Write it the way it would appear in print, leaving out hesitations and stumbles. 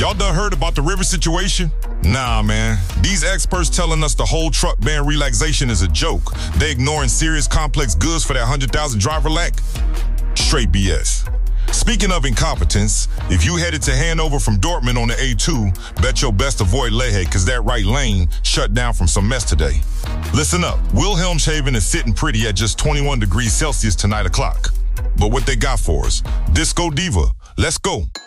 Y'all done heard about the river situation? Nah, man. These experts telling us the whole truck ban relaxation is a joke. They ignoring serious complex goods for that 100,000 driver lack? Straight BS. Speaking of incompetence, if you headed to Hanover from Dortmund on the A2, bet your best avoid Lehe because that right lane shut down from some mess today. Listen up, Wilhelmshaven is sitting pretty at just 21 degrees Celsius tonight o'clock. But what they got for us? Disco Diva, let's go.